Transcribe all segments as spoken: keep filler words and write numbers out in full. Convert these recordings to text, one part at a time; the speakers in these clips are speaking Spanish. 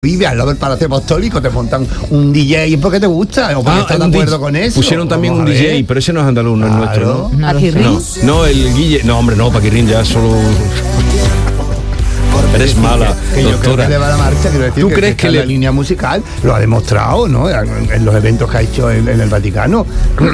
Vive al lado del Palacio Apostólico, te montan un D J porque te gusta o porque Ah, estás de un acuerdo D- con eso. Pusieron también un Vamos a D J, ver. pero ese no es andaluz, no es Claro. nuestro, ¿no? ¿Paquirrín? No, no, el Guille. No, hombre, no, Paquirrín ya solo. Eres mala, Que yo creo doctora. que le va la marcha, quiero decir ¿Tú que, crees que que está le- en la línea musical lo ha demostrado, ¿no? En, en los eventos que ha hecho en, en el Vaticano.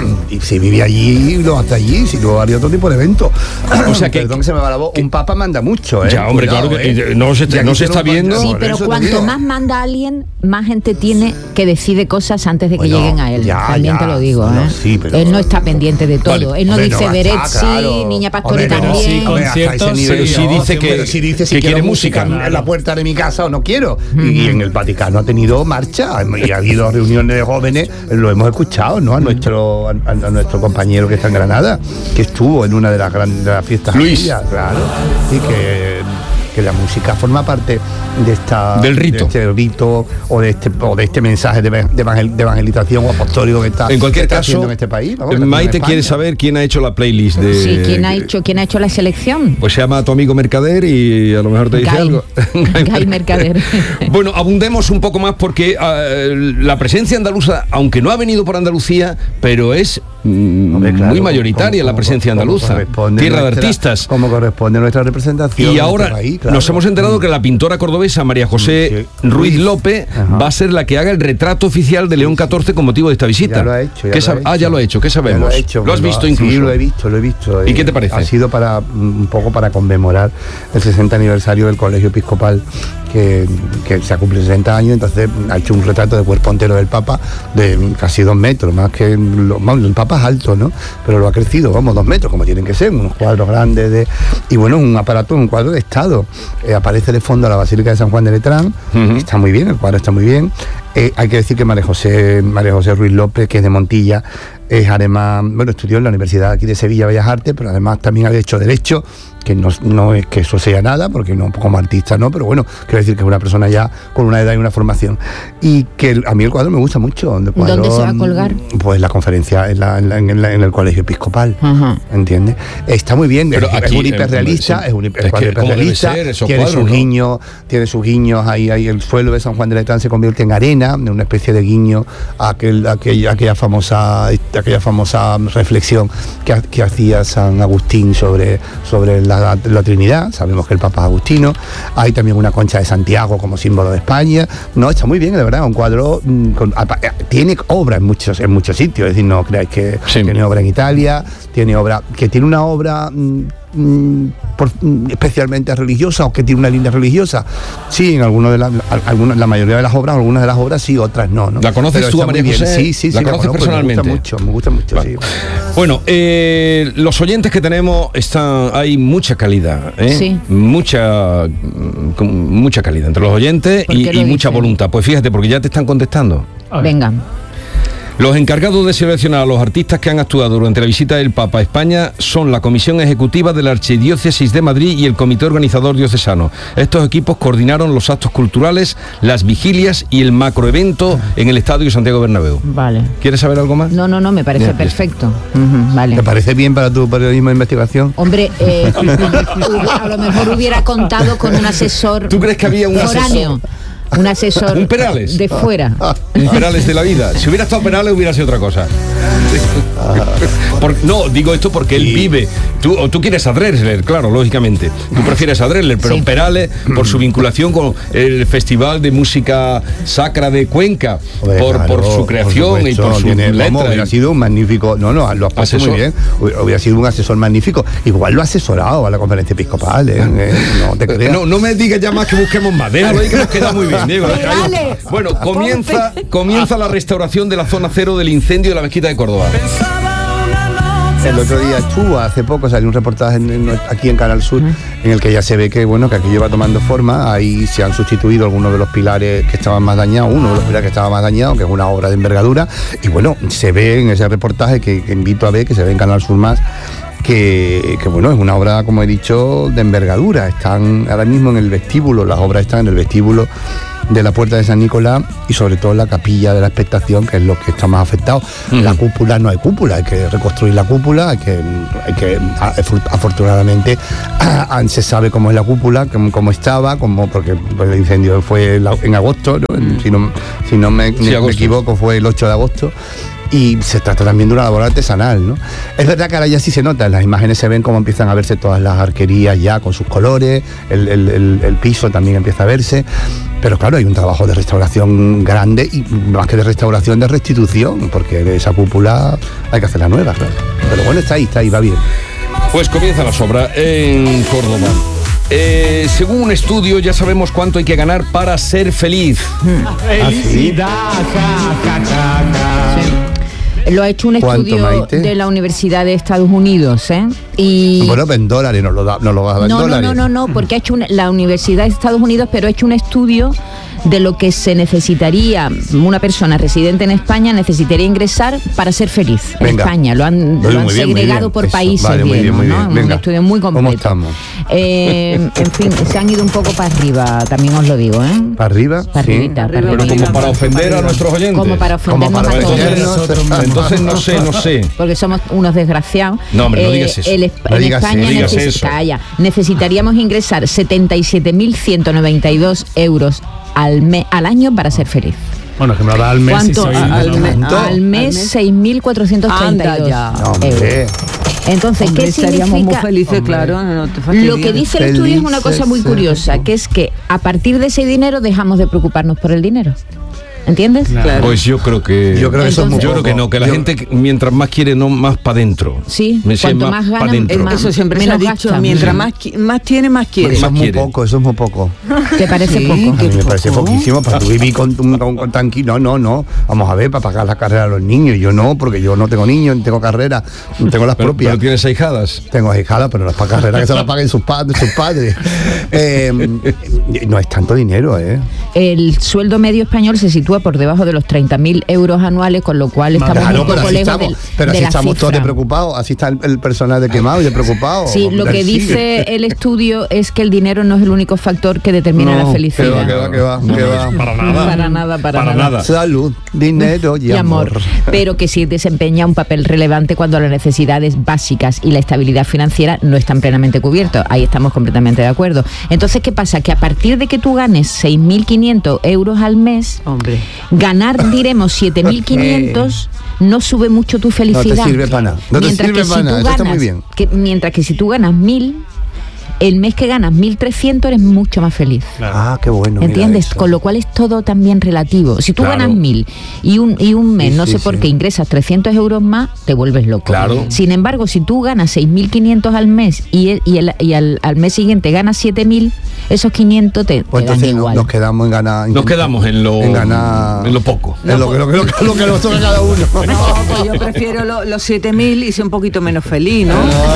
Y si vive allí, lo hace allí, si luego haría otro tipo de eventos. O sea que- Perdón que se me va la voz, un papa manda mucho, ¿eh? Ya, hombre, Cuidado, claro que- ¿eh? no se está- Y aquí no se tiene está un viendo. contra- Sí, por pero eso te cuanto digo. más manda alguien, más gente tiene que decide cosas antes de que Bueno, lleguen a él. ya, También ya. te lo digo, No, ¿eh? sí, pero- Él no está pendiente de todo. Vale. Él no Hombre, dice no, Beret está sí, claro. Niña Pastori Hombre, no, también. sí, hombre, hasta ese conciertos, nivel sí, sí, no, dice que- pero si dice si que quiero quiere música música. en la puerta de mi casa o no quiero. Y, y en el Vaticano ha tenido marcha y ha habido reuniones de jóvenes, lo hemos escuchado, ¿no? A nuestro a, a nuestro compañero que está en Granada, que estuvo en una de las grandes de las fiestas Luis. aquellas, claro, y que que la música forma parte de esta Del rito. de este rito o de este o de este mensaje de, de evangel- de evangelización o apostólico que está, En cualquier que está caso, haciendo en este país. Vamos, que está Maite en quiere España. saber quién ha hecho la playlist de. Sí, ¿quién ha hecho, quién ha hecho la selección? Pues se llama tu amigo Mercader y a lo mejor te dice Guy. algo. Guy Mercader. Bueno, abundemos un poco más porque eh, la presencia andaluza, aunque no ha venido por Andalucía, pero es mm, Hombre, claro, muy mayoritaria como- la como- presencia como andaluza. corresponde Tierra de nuestra- artistas. Como corresponde a nuestra representación. Y en ahora este país, claro. nos hemos enterado que la pintora cordobesa María José Sí. Ruiz López Ajá. va a ser la que haga el retrato oficial de León catorce con motivo de esta visita. Ya lo ha hecho. Ya ¿Qué lo sab- ha Ah, ya hecho. lo ha hecho. ¿Qué Ya sabemos? Lo, ha hecho, ¿Lo has bueno, visto sí, incluso? lo he visto, lo he visto. ¿Y Eh, qué te parece? Ha sido para mm, un poco para conmemorar el sesenta aniversario del Colegio Episcopal, que, que se cumple sesenta años, entonces ha hecho un retrato de cuerpo entero del Papa de casi dos metros, más que lo, vamos, el Papa es alto, ¿no? Pero lo ha crecido, vamos, dos metros, como tienen que ser, unos cuadros grandes de. Y bueno, un aparato, un cuadro de Estado. Eh, aparece de fondo la Basílica de San Juan de Letrán, Ujú. está muy bien, el cuadro está muy bien. Eh, hay que decir que María José, María José Ruiz López, que es de Montilla, es además, bueno, estudió en la Universidad aquí de Sevilla, Bellas Artes, pero además también había hecho Derecho, que no, no es que eso sea nada, porque no como artista no, pero bueno, quiero decir que es una persona ya con una edad y una formación. Y que el- a mí el cuadro me gusta mucho. El cuadro, ¿Dónde se va a colgar? Pues la conferencia en, la- en la- en la- en el Colegio Episcopal. Ajá. ¿Entiendes? Está muy bien, Pero es, aquí, es un hiperrealista, eh, es un hiper, es cuadro que como debe hiperrealista, ser esos tiene cuadros, sus ¿no? guiños, tiene sus guiños, ahí, ahí el suelo de San Juan de Letrán se convierte en arena, en una especie de guiño a aquel, aquella, aquella famosa aquella famosa reflexión que, ha- que hacía San Agustín sobre, sobre la, la Trinidad. Sabemos que el Papa es agustino. Hay también una concha de Santiago como símbolo de España. No, está muy bien, de verdad, un cuadro mm, con- apa- eh, tiene obra en muchos en muchos sitios, es decir, no creáis que Sí. tiene obra en Italia, tiene obra que tiene una obra mm, mm, por- mm, especialmente religiosa o que tiene una línea religiosa. Sí, en algunos de las al- algunas, la mayoría de las obras, algunas de las obras sí, otras no, ¿no? ¿La conoces Pero tú a está muy María bien. José? Sí, sí, sí, ¿La conoces conozco, personalmente? Me gusta mucho, me gusta mucho, Vale. sí. Bueno, eh, los oyentes que tenemos están, hay mucha calidad, ¿eh? Sí. Mucha, mm, con mucha calidad entre los oyentes ¿Por y, qué lo y mucha dicen? voluntad. Pues fíjate, porque ya te están contestando. A ver. Venga. Los encargados de seleccionar a los artistas que han actuado durante la visita del Papa a España son la Comisión Ejecutiva de la Archidiócesis de Madrid y el Comité Organizador Diocesano. Estos equipos coordinaron los actos culturales, las vigilias y el macroevento en el Estadio Santiago Bernabéu. Vale. ¿Quieres saber algo más? No, no, no, me parece Ya, ya perfecto. Ujú, vale. ¿Te parece bien para tu periodismo de investigación? Hombre, eh, a lo mejor hubiera contado con un asesor ¿Tú crees que había un foráneo, asesor? un asesor ¿Un Perales? de fuera. Un Perales de la vida. Si hubiera estado Perales hubiera sido otra cosa. Por- no, digo esto porque él Sí. vive. Tú, o tú quieres a Drexler, claro, lógicamente. Tú prefieres a Drexler, pero Sí. Perales, por su vinculación con el Festival de Música Sacra de Cuenca, Hombre, por, claro, por su creación supuesto, y por su tiene- vamos, letra. hubiera sido un magnífico, no, no, lo has puesto Asesor. muy bien, Hubiera- hubiera sido un asesor magnífico. Igual lo ha asesorado a la conferencia episcopal, ¿eh? Eh, no te creas. No, no me digas ya más que busquemos más. Déjalo ahí que nos queda muy bien, Diego. Perales. Bueno, comienza, comienza la restauración de la zona cero del incendio de la mezquita de Córdoba. El otro día estuvo, hace poco salió un reportaje en- en- aquí en Canal Sur en el que ya se ve que bueno que aquello va tomando forma. Ahí se han sustituido algunos de los pilares que estaban más dañados, uno de los pilares que estaba más dañado, que es una obra de envergadura. Y bueno, se ve en ese reportaje que, que invito a ver, que se ve en Canal Sur Más, que, que bueno, es una obra, como he dicho, de envergadura. Están ahora mismo en el vestíbulo, las obras están en el vestíbulo de la Puerta de San Nicolás y sobre todo en la capilla de la Expectación, que es lo que está más afectado. Uh-huh. La cúpula no hay cúpula, hay que reconstruir la cúpula, hay que, hay que afortunadamente se sabe cómo es la cúpula, cómo, cómo estaba, cómo, porque el incendio fue en agosto, ¿no? Uh-huh. si no, si no me, sí, me, me equivoco, fue el ocho de agosto. Y se trata también de una labor artesanal, ¿no? Es verdad que ahora ya sí se nota, en las imágenes se ven cómo empiezan a verse todas las arquerías ya con sus colores, el, el, el, el piso también empieza a verse, pero claro, hay un trabajo de restauración grande y más que de restauración, de restitución, porque de esa cúpula hay que hacerla nueva, claro. Pero bueno, está ahí, está ahí, va bien. Pues comienza la obra en Córdoba. Eh, según un estudio ya sabemos cuánto hay que ganar para ser feliz. Felicidad, ja, ja, ja, ja. Sí. Lo ha hecho un estudio de la Universidad de Estados Unidos, ¿eh? Y bueno, en dólares, no lo, da, no lo vas a dar en no, dólares. No, no, no, no, porque ha hecho una, la Universidad de Estados Unidos, pero ha hecho un estudio de lo que se necesitaría una persona residente en España necesitaría ingresar para ser feliz en Venga. España. Lo han, lo han segregado bien, por Eso. países, vale, bien, bien, muy ¿no? bien. Un estudio muy completo. ¿Cómo estamos? Eh, en fin, se han ido un poco para arriba, también os lo digo, ¿eh? ¿Para arriba? Para sí. arribita, para Pero arriba. como para ofender a nuestros oyentes. Como para ofendernos como para a todos. Entonces no sé, no sé. Porque somos unos desgraciados. No, hombre, no digas eso. El, el, no en digas España eso. neces- eso. Calla, necesitaríamos ingresar setenta y siete mil ciento noventa y dos euros al, me, al año para ser feliz. Bueno, que me lo da al mes. ¿Cuánto? Si soy al, no, me, no. al mes seis mil cuatrocientos treinta y dos euros. Entonces, Hombre, ¿qué estaríamos significa? muy felices, Hombre. claro. No te fastidies. Lo que dice el estudio es una cosa muy curiosa, que es que a partir de ese dinero dejamos de preocuparnos por el dinero. ¿Entiendes? Claro. Pues yo creo que yo creo que, Entonces, yo creo que no, que la yo, gente mientras más quiere no más para adentro. Sí, Me cuanto más, más gana, más, eso siempre se ha dicho, gasta. Mientras más, más tiene, más quiere. Eso más es muy quiere. poco, eso es muy poco. ¿Te parece sí, poco? A mí me poco? parece poquísimo para tu vivir con, con, con, con tranquilo. No, no, no. Vamos a ver, para pagar la carrera a los niños. Yo no, porque yo no tengo niños, no tengo carrera, no tengo las pero, propias. ¿Pero tienes ahijadas? Tengo ahijadas, pero no es para carrera que se la paguen sus padres, sus padres. Eh, no es tanto dinero, ¿eh? El sueldo medio español se sitúa por debajo de los treinta mil euros anuales, con lo cual estamos claro, un poco lejos estamos, del, pero de así la estamos cifra. todos de preocupados, así está el, el personal de quemado y de preocupado. Sí, lo que dice el estudio es que el dinero no es el único factor que determina no, la felicidad. Que va, que va, que va, que va. Para nada. Para nada, para, para nada. nada. Salud, dinero y, y amor. amor. Pero que sí desempeña un papel relevante cuando las necesidades básicas y la estabilidad financiera no están plenamente cubiertos. Ahí estamos completamente de acuerdo. Entonces, ¿qué pasa? Que a partir de que tú ganes seis mil quinientos euros al mes, Hombre, ganar, diremos, siete mil quinientos, no sube mucho tu felicidad. No te sirve para nada. No te sirve para nada. Eso está muy bien. Que, mientras que si tú ganas mil, el mes que ganas mil trescientos eres mucho más feliz. Claro. Ah, qué bueno. ¿Entiendes? Con lo cual es todo también relativo. Si tú claro. ganas mil y un, y un mes, sí, no sí, sé por sí. qué, ingresas trescientos euros más, te vuelves loco. Claro. Sin embargo, si tú ganas seis mil quinientos al mes y, y, el, y al, al mes siguiente ganas siete mil, esos quinientos te, pues te dan igual. Nos quedamos en ganar. Nos quedamos en lo, en ganar, en lo poco. En lo, lo, lo, lo, lo que nos toca cada uno. No, pues yo prefiero lo, los siete mil y ser un poquito menos feliz, ¿no?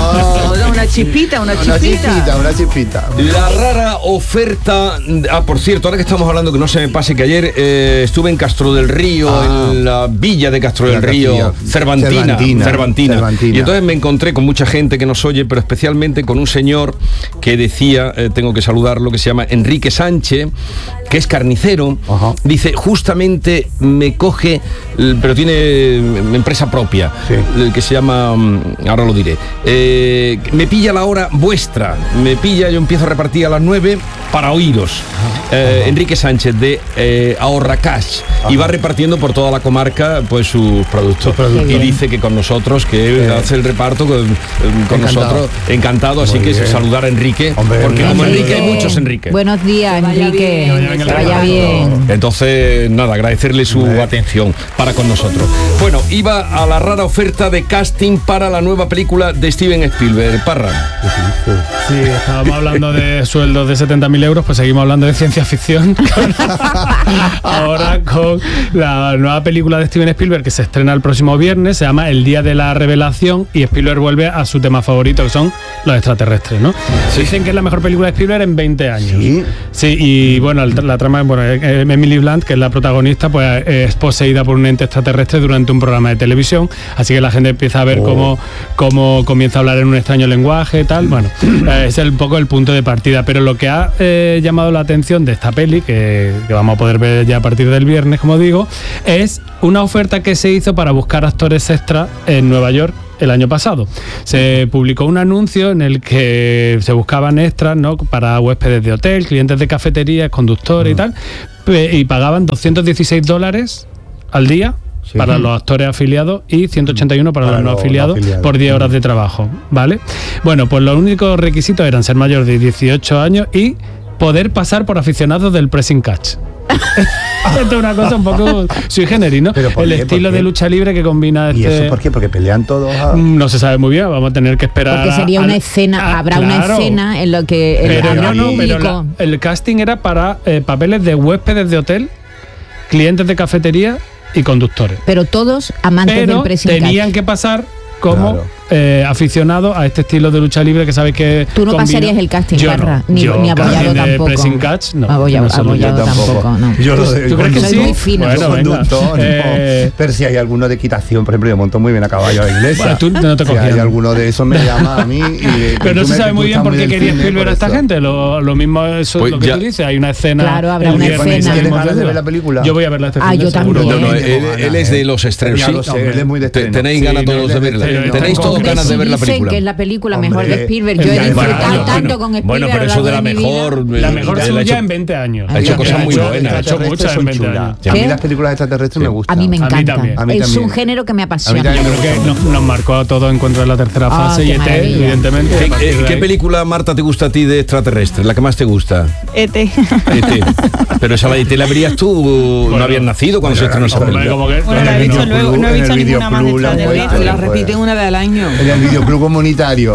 no. Una chispita, una chispita. Una chispita, una chispita. La rara oferta. Ah, por cierto, ahora que estamos hablando, que no se me pase, que ayer eh, estuve en Castro del Río, ah, en la villa de Castro del Río, Cervantina, Cervantina, Cervantina. Cervantina. Y entonces me encontré con mucha gente que nos oye, pero especialmente con un señor que decía, eh, tengo que saludarlo, que se llama Enrique Sánchez, que es carnicero. Ajá. Dice, justamente me coge, pero tiene empresa propia, sí. que se llama, ahora lo diré, eh, me pilla la hora vuestra, me pilla, yo empiezo a repartir a las nueve para oíros. Eh, Enrique Sánchez de eh, Ahorra Cash. Ajá. Y va repartiendo por toda la comarca pues sus productos. Y dice que con nosotros, que eh. hace el reparto con, con nosotros, encantado. Así Muy que bien. saludar a Enrique, Hombre, porque como Enrique hay muchos Enrique. Buenos días, Enrique. Que vaya, vaya bien. Entonces, nada, agradecerle su Hombre. atención para con nosotros. Bueno, iba a la rara oferta de casting para la nueva película de Steven Spielberg. Parra. Sí, estábamos hablando de sueldos de setenta mil euros, pues seguimos hablando de ciencia ficción. Ahora con la nueva película de Steven Spielberg que se estrena el próximo viernes, se llama El Día de la Revelación, y Spielberg vuelve a su tema favorito, que son los extraterrestres, ¿no? Sí. Dicen que es la mejor película de Spielberg en veinte años. Sí, sí y bueno, la la trama, bueno, Emily Blunt, que es la protagonista, pues es poseída por un ente extraterrestre durante un programa de televisión, así que la gente empieza a ver oh. cómo, cómo comienza a hablar en un extraño lenguaje y tal. Bueno, eh, es un poco el punto de partida, pero lo que ha eh, llamado la atención de esta peli, que, que vamos a poder ver ya a partir del viernes, como digo, es una oferta que se hizo para buscar actores extra en Nueva York el año pasado. Se publicó un anuncio en el que se buscaban extras, ¿no?, para huéspedes de hotel, clientes de cafeterías, conductores uh-huh. y tal, y pagaban doscientos dieciséis dólares al día sí. para los actores afiliados y ciento ochenta y uno para, para los no afiliados, afiliados por diez horas de trabajo, ¿vale? Bueno, pues los únicos requisitos eran ser mayor de dieciocho años y poder pasar por aficionados del pressing catch. Esto es una cosa un poco sui generis, ¿no? El qué? estilo de lucha libre que combina este... ¿Y eso por qué? Porque pelean todos a... No se sabe muy bien, vamos a tener que esperar. Porque sería a, una escena, a, habrá claro. una escena en lo que... El, pero no, no, pero la, el casting era para eh, papeles de huéspedes de hotel, clientes de cafetería y conductores. Pero todos amantes pero del pressing tenían catch. que pasar como claro. eh, aficionado a este estilo de lucha libre que sabes que tú no combina. Pasarías el casting, yo Parra, no. ni, yo ni abollado tampoco. Pressing catch, no. Abollado, no abollado tampoco, no. Yo lo ¿Tú crees que soy sí? muy fino. Bueno, conductor, eh, no. Pero si hay alguno de equitación, por ejemplo, yo monto muy bien a caballo a la iglesia. Bueno, tú no te si hay alguno de esos me llama a mí. Y, pero no se sabe muy bien por qué quería Spielberg a esta gente. Lo, lo mismo eso pues es lo que ya. tú dices. Hay una escena. Claro, habrá una escena. ¿Tienes ganas de ver la película? Yo voy a verla este fin de semana. No, no, él es de los estrenos. Él es muy de estreno. Tenéis ganas todos de verla. Tenéis todos ganas de ver la película. Que es la película Hombre, mejor de Spielberg. Yo he disfrutado bueno, tanto bueno, con Spielberg. Bueno, pero eso de la mejor. La mejor suya en veinte años. Ha hecho cosas muy buenas. Ha hecho muchas en veinte años. A mí las películas extraterrestres me gustan. A mí me encanta. A mí es un género que me apasiona. Yo creo que nos, nos marcó a todos Encuentro en la tercera fase y E T, evidentemente. ¿Qué, ¿Qué película, Marta, te gusta a ti de extraterrestres? ¿La que más te gusta? E T. E T. Pero esa la E T la verías tú, no habías nacido cuando se estrenó esa película. Bueno, la he visto luego, no he visto ninguna más de extraterrestres. La repiten una vez al año. En el videoclub comunitario.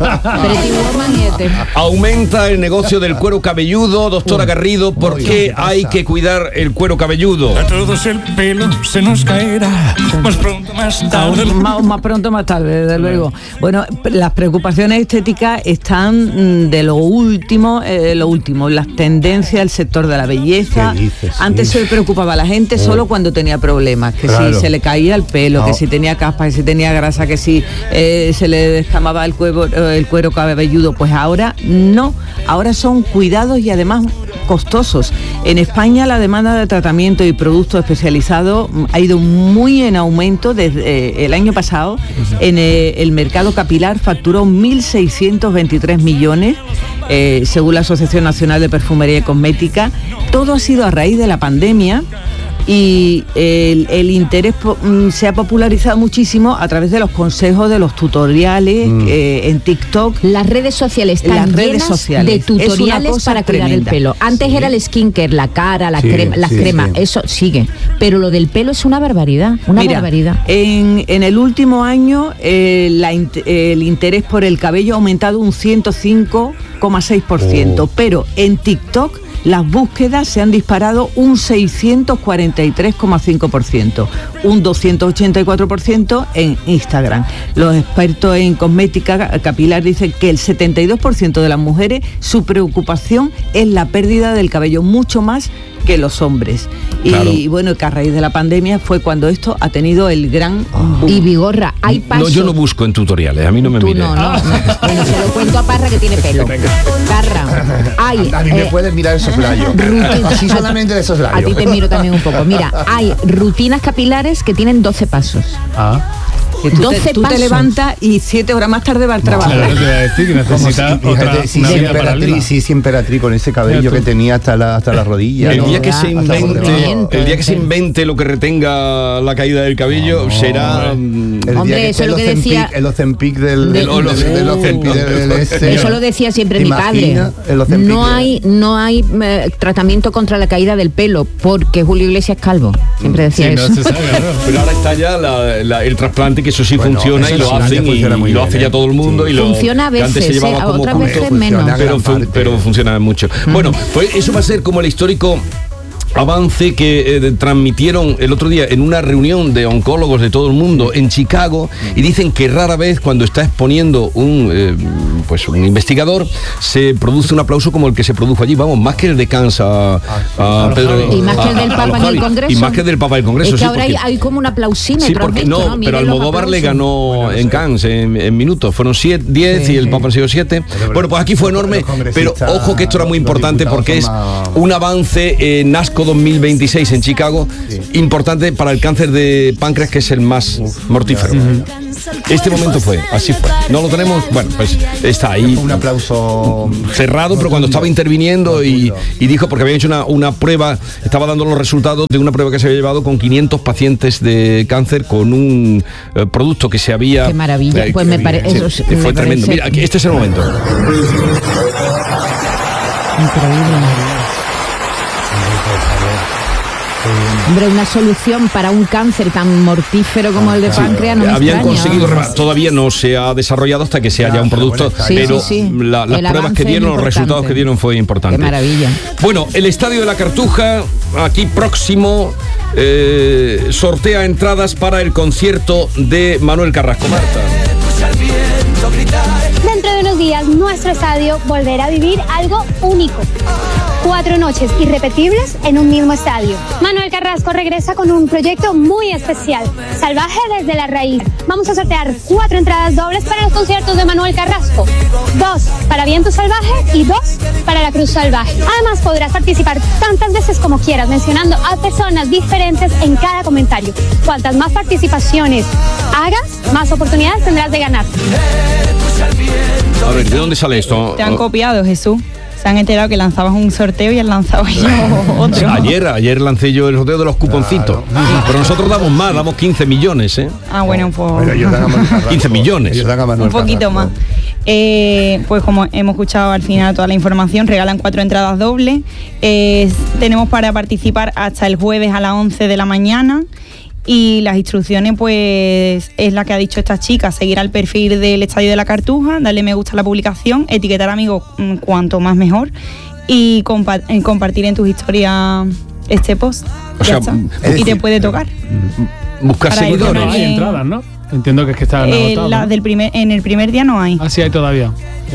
Aumenta el negocio del cuero cabelludo, doctora Garrido. ¿Por qué hay que cuidar el cuero cabelludo? A todos el pelo se nos caerá, más pronto más tarde. Más, más pronto más tarde, desde luego. Bueno, las preocupaciones estéticas están de lo último, eh, lo último, las tendencias del sector de la belleza. Dices, Antes sí. se preocupaba a la gente oh. solo cuando tenía problemas, que claro. si se le caía el pelo, no. que si tenía caspa, que si tenía grasa, que si eh, se le descamaba el cuero, el cuero cabelludo. Pues ahora no, ahora son cuidados y además costosos. En España la demanda de tratamiento y productos especializados ha ido muy en aumento desde eh, el año pasado. En eh, el mercado capilar facturó mil seiscientos veintitrés millones, eh, según la Asociación Nacional de Perfumería y Cosmética. Todo ha sido a raíz de la pandemia. Y el, el interés po, se ha popularizado muchísimo a través de los consejos, de los tutoriales mm. eh, en TikTok. Las redes sociales están las redes llenas sociales. de tutoriales para cuidar el pelo. Antes sí. era el skincare, la cara, la sí, crema, las sí, cremas, sí. eso sigue. Pero lo del pelo es una barbaridad, una Mira, barbaridad. En, en el último año eh, la, el interés por el cabello ha aumentado un ciento cinco coma seis por ciento, oh. pero en TikTok las búsquedas se han disparado un seiscientos cuarenta y tres coma cinco por ciento, un doscientos ochenta y cuatro por ciento en Instagram. Los expertos en cosmética capilar dicen que el setenta y dos por ciento de las mujeres, su preocupación es la pérdida del cabello, mucho más que los hombres. Claro. Y bueno, que a raíz de la pandemia fue cuando esto ha tenido el gran boom. Y Vigorra, hay pasos. No, yo no busco en tutoriales, a mí no me mires. No, no, no. Bueno, se lo cuento a Parra que tiene pelo. Parra, hay... A mí me eh, puedes mirar el soslayo. Así solamente de soslayo. A ti te miro también un poco. Mira, hay rutinas capilares que tienen doce pasos. Ah. Que tú, te, tú te levantas y siete horas más tarde va al trabajo. Claro, te voy a decir que necesita si, otra sí, sí, emperatriz, sí, sí, emperatriz con ese cabello que tenía hasta la hasta la rodilla. El ¿no? día que se invente, el día que se invente lo que retenga la caída del cabello no, será el hombre, día que eso es lo que decía el Ozempic del del Ozempic del ese. Eso lo decía siempre mi padre. No hay no hay eh, tratamiento contra la caída del pelo porque Julio Iglesias es calvo. Siempre decía sí, eso. No se sabe, claro. Pero ahora está ya la, la, el trasplante, que eso sí bueno, funciona eso y lo hacen y, y lo hace ya todo el mundo sí. y lo funciona a veces, antes se llevaba eh, como otras veces menos, pero, fun, pero funciona mucho. Mm. Bueno, pues eso va a ser como el histórico avance que eh, transmitieron el otro día en una reunión de oncólogos de todo el mundo en Chicago, y dicen que rara vez cuando está exponiendo un eh, pues un investigador se produce un aplauso como el que se produjo allí, vamos, más que el de Kansas a, a Pedro, y más que el del Papa en el Congreso, y más que el del Papa del Congreso, es que sí, ahora porque, hay, hay como un aplausímetro, sí, porque visto, no, ¿no? pero Almodóvar le ganó bueno, en Cannes en, en minutos, fueron siete, diez sí, y el sí. Papa han sido siete. Pero, bueno, pues aquí fue enorme, pero ojo que esto era muy importante porque es un avance en ASCO dos mil veintiséis en Chicago, sí. importante para el cáncer de páncreas, que es el más Uf, mortífero. Ya, ya, ya. Este momento fue, así fue. No lo tenemos, bueno, pues está ahí. Un aplauso cerrado, pero cuando estaba interviniendo y, y dijo, porque había hecho una, una prueba, estaba dando los resultados de una prueba que se había llevado con quinientos pacientes de cáncer con un eh, producto que se había... Qué maravilla, eh, pues me parece... Eso sí, fue tremendo. Mira, aquí, este es el momento. Increíble. Hombre, una solución para un cáncer tan mortífero como el de páncreas no me habían extraña, conseguido, ¿no? Todavía no se ha desarrollado hasta que se haya un producto, sí, pero sí, sí. La, las el pruebas que dieron, los resultados que dieron fue importante. Qué maravilla. Bueno, el Estadio de la Cartuja, aquí próximo, eh, sortea entradas para el concierto de Manuel Carrasco. Marta. Dentro de unos días, nuestro estadio volverá a vivir algo único. Cuatro noches irrepetibles en un mismo estadio. Manuel Carrasco regresa con un proyecto muy especial, Salvaje desde la raíz. Vamos a sortear cuatro entradas dobles para los conciertos de Manuel Carrasco. Dos para Viento Salvaje y dos para La Cruz Salvaje. Además podrás participar tantas veces como quieras, mencionando a personas diferentes en cada comentario. Cuantas más participaciones hagas, más oportunidades tendrás de ganar. A ver, ¿de dónde sale esto? Te han copiado, Jesús. Se han enterado que lanzabas un sorteo y han lanzado yo otro. Ayer, ayer lancé yo el sorteo de los cuponcitos. Claro. Pero nosotros damos más, damos quince millones, ¿eh? Ah, bueno, pues... quince millones. Un poquito más. Eh, pues como hemos escuchado al final toda la información, regalan cuatro entradas dobles. Eh, tenemos para participar hasta el jueves a las once de la mañana. Y las instrucciones, pues, es la que ha dicho esta chica: seguir al perfil del Estadio de la Cartuja, darle me gusta a la publicación, etiquetar amigos cuanto más mejor y compa- compartir en tus historias este post. O sea, y decir, te puede tocar. Buscar seguidores. No hay entradas, ¿no? Entiendo que es que están eh, las del primer, en el primer día no hay. Ah, sí hay todavía.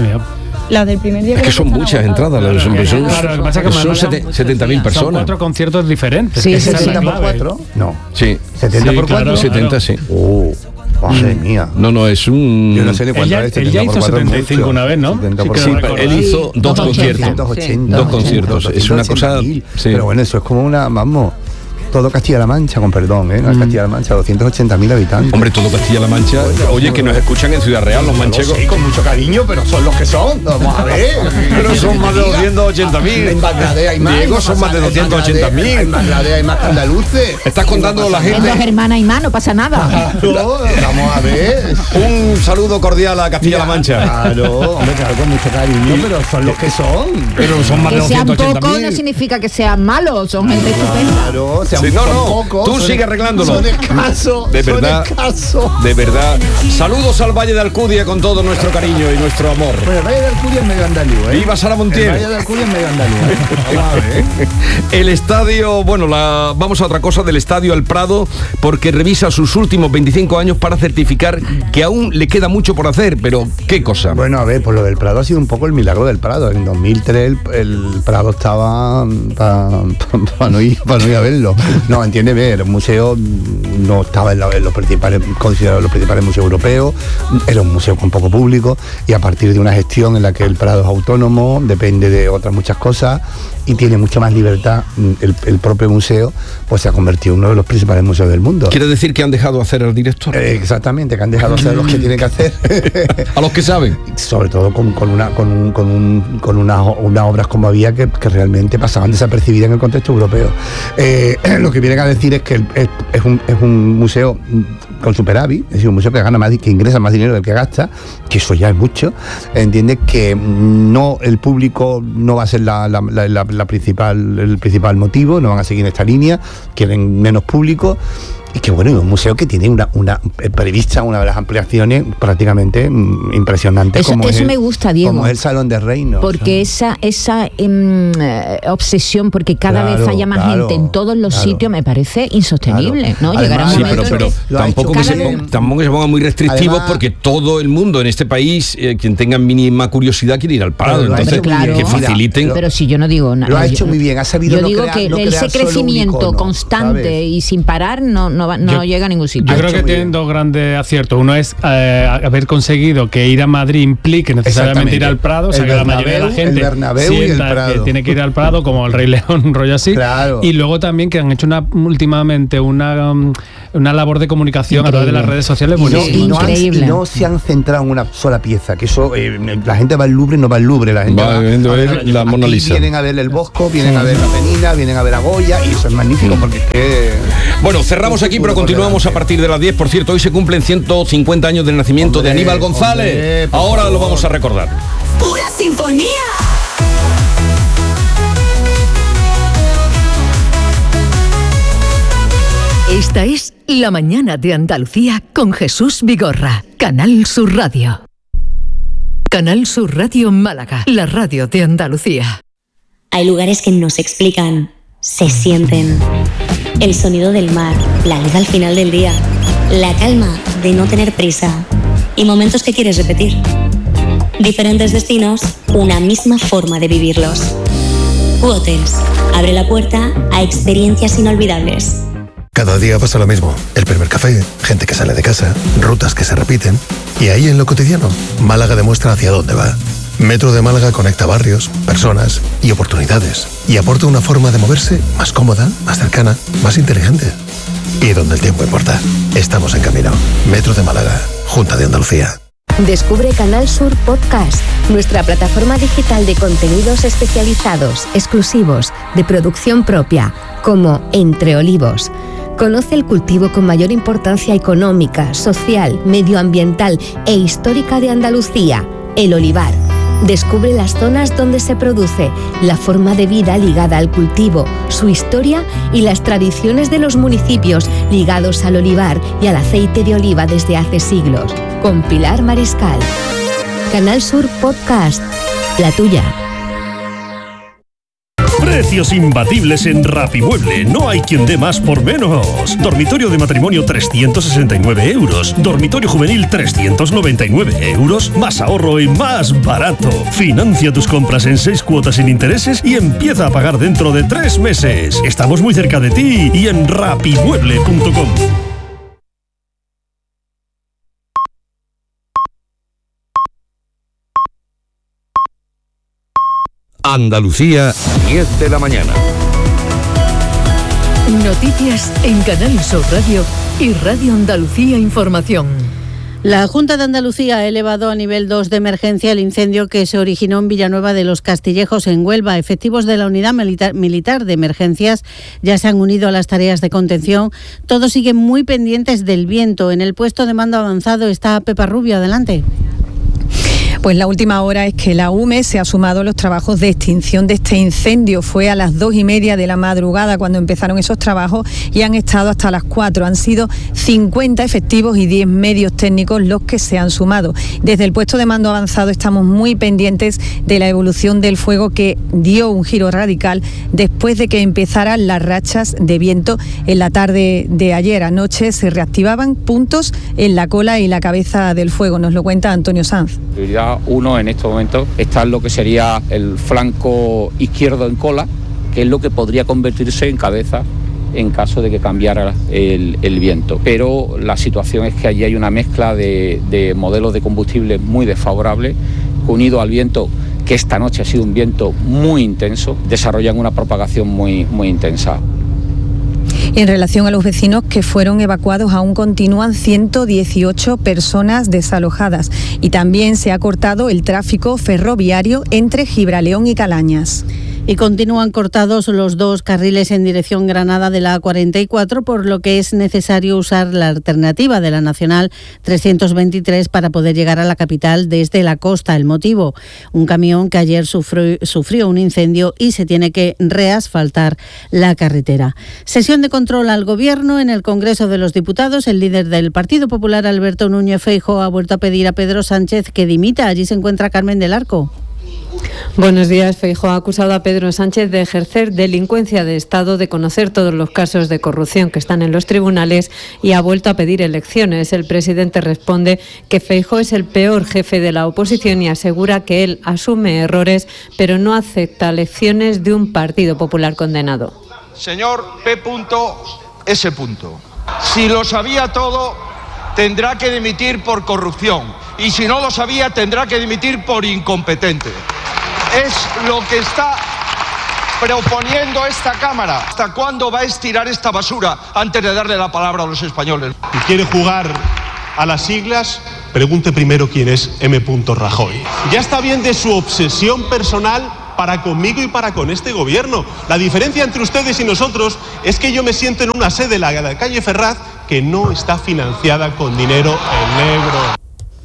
Las del primer día. Es que son muchas entradas, claro, son, claro, son, claro, lo que pasa es que son setenta mil personas. Son cuatro conciertos diferentes. Sí, sí, ¿setenta por cuatro? No. Sí. ¿setenta sí, por cuatro? Claro, setenta, sí. Oh, madre mía. No, no, es un... Yo no sé ni cuánto es. Él ya hizo setenta y cinco una vez, ¿no? setenta por cuatro. Sí, él hizo dos conciertos. Dos conciertos. Es una cosa... Pero bueno, eso es como una... Vamos... Todo Castilla-La Mancha, con perdón, ¿eh? Mm. Castilla-La Mancha, doscientos ochenta mil habitantes. Hombre, todo Castilla-La Mancha. Oye, que nos escuchan en Ciudad Real, los manchegos. Sí, con mucho cariño, pero son los que son. Vamos a ver. Pero son más de doscientos ochenta mil. En Bangladesh hay más. Diego, son más de doscientos ochenta mil. En Bangladesh hay más que andaluces. Estás contando la gente. Dos hermanas y más, no pasa nada. Claro, vamos a ver. Un saludo cordial a Castilla-La Mancha. Claro, hombre, claro, con mucho cariño, pero son los que son. Pero son más de doscientos ochenta mil. Que sean pocos no significa que sean malos, son gente estupenda. Claro, sean sí, no, no. pocos. Tú sigue arreglándolo. Son escasos. De verdad. Son escasos. De verdad. Saludos al Valle de Alcudia con todo nuestro cariño y nuestro amor. Bueno, el Valle de Alcudia es medio andaluz, ¿eh? Viva Sara Montiel. El Valle de Alcudia es medio andaluz. ¿eh? Vamos a ver. El estadio, bueno, la, vamos a otra cosa del estadio El Prado, porque revisa sus últimos veinticinco años para certificar que aún le queda mucho por hacer, pero ¿qué cosa? Bueno, a ver, pues lo del Prado ha sido un poco el milagro del Prado. En dos mil tres el, el Prado estaba para pa, pa no, ir, pa no ir a verlo. No, entiéndeme, era un museo, no estaba en, la, en los principales, considerado los principales museos europeos, era un museo con poco público, y a partir de una gestión en la que el Prado es autónomo, depende de otras muchas cosas y tiene mucha más libertad, el, el propio museo pues se ha convertido en uno de los principales museos del mundo. ¿Quiere decir que han dejado hacer al director? Eh, exactamente, que han dejado hacer los que tienen que hacer. A los que saben. Sobre todo con, con una con un, con, un, con una, unas obras como había que, que realmente pasaban desapercibidas en el contexto europeo. Eh, lo que vienen a decir es que el, es, es, un, es un museo con superávit, es decir, un museo que gana más, que ingresa más dinero del que gasta, que eso ya es mucho. Entiende que no, el público no va a ser la, la, la, la, la principal, el principal motivo, no van a seguir en esta línea, quieren menos público. y que bueno, un museo que tiene una, una prevista una de las ampliaciones prácticamente mm, impresionantes. Eso, como eso es me el, gusta, Diego. Como es el Salón de Reinos. Porque o sea. esa, esa um, obsesión, porque cada claro, vez haya más claro, gente en todos los claro. sitios, me parece insostenible, claro. ¿no? Además, Llegará un sí, momento pero, pero tampoco, que se ponga, tampoco que se ponga muy restrictivos, además, porque todo el mundo en este país, eh, quien tenga mínima curiosidad, quiere ir al Prado. Entonces, claro, que faciliten. Pero, pero si yo no digo nada. Lo ha hecho muy bien, ha sabido Yo no digo crear, que no ese crecimiento icono, constante, ¿sabes? Y sin parar no, no, va, no yo, llega a ningún sitio. Yo creo que tienen dos grandes aciertos. Uno es eh, haber conseguido que ir a Madrid implique necesariamente ir al Prado, o sea, que la mayoría de la gente el Bernabéu y el Prado. Que tiene que ir al Prado, como el Rey León, un rollo así. Claro. Y luego también que han hecho una últimamente una, um, una labor de comunicación increíble. A través de las redes sociales. Y no, buenísima. y no, han, Increíble. y no se han centrado en una sola pieza, que eso, eh, la gente va al Louvre, no va al Louvre, la gente va, va, va a ver a, la Mona Lisa. Vienen a ver el Bosco, vienen a ver la Penina, vienen a ver a Goya, y eso es magnífico, porque es que... Bueno, cerramos aquí, pero continuamos a partir de las diez. Por cierto, hoy se cumplen ciento cincuenta años del nacimiento Hombre, de Aníbal González. hombre, Ahora favor. lo vamos a recordar. Pura sinfonía. Esta es La Mañana de Andalucía con Jesús Vigorra, Canal Sur Radio. Canal Sur Radio Málaga, la radio de Andalucía. Hay lugares que no se explican, se sienten. El sonido del mar, la luz al final del día, la calma de no tener prisa y momentos que quieres repetir. Diferentes destinos, una misma forma de vivirlos. Q-Hotels abre la puerta a experiencias inolvidables. Cada día pasa lo mismo. El primer café, gente que sale de casa, rutas que se repiten. Y ahí en lo cotidiano, Málaga demuestra hacia dónde va. Metro de Málaga conecta barrios, personas y oportunidades. Y aporta una forma de moverse más cómoda, más cercana, más inteligente. Y donde el tiempo importa. Estamos en camino. Metro de Málaga, Junta de Andalucía. Descubre Canal Sur Podcast, nuestra plataforma digital de contenidos especializados, exclusivos, de producción propia, como Entre Olivos. Conoce el cultivo con mayor importancia económica, social, medioambiental e histórica de Andalucía, el olivar. Descubre las zonas donde se produce, la forma de vida ligada al cultivo, su historia y las tradiciones de los municipios ligados al olivar y al aceite de oliva desde hace siglos. Con Pilar Mariscal. Canal Sur Podcast, la tuya. Precios imbatibles en Rapimueble. No hay quien dé más por menos. Dormitorio de matrimonio trescientos sesenta y nueve euros. Dormitorio juvenil trescientos noventa y nueve euros. Más ahorro y más barato. Financia tus compras en seis cuotas sin intereses y empieza a pagar dentro de tres meses. Estamos muy cerca de ti y en rapimueble punto com. Andalucía, diez de la mañana. Noticias en Canal Sur Radio y Radio Andalucía Información. La Junta de Andalucía ha elevado a nivel dos de emergencia el incendio que se originó en Villanueva de los Castillejos, en Huelva. Efectivos de la Unidad Militar, Militar de Emergencias ya se han unido a las tareas de contención. Todos siguen muy pendientes del viento. En el puesto de mando avanzado está Pepa Rubio. Adelante. Pues la última hora es que la U M E se ha sumado a los trabajos de extinción de este incendio. Fue a las dos y media de la madrugada cuando empezaron esos trabajos y han estado hasta las cuatro. Han sido cincuenta efectivos y diez medios técnicos los que se han sumado. Desde el puesto de mando avanzado estamos muy pendientes de la evolución del fuego, que dio un giro radical después de que empezaran las rachas de viento en la tarde de ayer. Anoche se reactivaban puntos en la cola y la cabeza del fuego. Nos lo cuenta Antonio Sanz. Prioridad uno en estos momentos está en lo que sería el flanco izquierdo en cola, que es lo que podría convertirse en cabeza en caso de que cambiara el, el viento. Pero la situación es que allí hay una mezcla de, de modelos de combustible muy desfavorables, unido al viento, que esta noche ha sido un viento muy intenso, desarrollan una propagación muy, muy intensa. En relación a los vecinos que fueron evacuados, aún continúan ciento dieciocho personas desalojadas y también se ha cortado el tráfico ferroviario entre Gibraleón y Calañas. Y continúan cortados los dos carriles en dirección Granada de la A cuarenta y cuatro, por lo que es necesario usar la alternativa de la Nacional trescientos veintitrés para poder llegar a la capital desde la costa. El motivo, un camión que ayer sufrió, sufrió un incendio y se tiene que reasfaltar la carretera. Sesión de control al Gobierno en el Congreso de los Diputados. El líder del Partido Popular, Alberto Núñez Feijóo, ha vuelto a pedir a Pedro Sánchez que dimita. Allí se encuentra Carmen del Arco. Buenos días. Feijóo ha acusado a Pedro Sánchez de ejercer delincuencia de Estado, de conocer todos los casos de corrupción que están en los tribunales y ha vuelto a pedir elecciones. El presidente responde que Feijóo es el peor jefe de la oposición y asegura que él asume errores, pero no acepta lecciones de un Partido Popular condenado. Señor P. S. Si lo sabía todo, tendrá que dimitir por corrupción. Y si no lo sabía, tendrá que dimitir por incompetente. Es lo que está proponiendo esta Cámara. ¿Hasta cuándo va a estirar esta basura antes de darle la palabra a los españoles? Si quiere jugar a las siglas, pregunte primero quién es M. Rajoy. Ya está bien de su obsesión personal para conmigo y para con este gobierno. La diferencia entre ustedes y nosotros es que yo me siento en una sede, la de la calle Ferraz, que no está financiada con dinero en negro.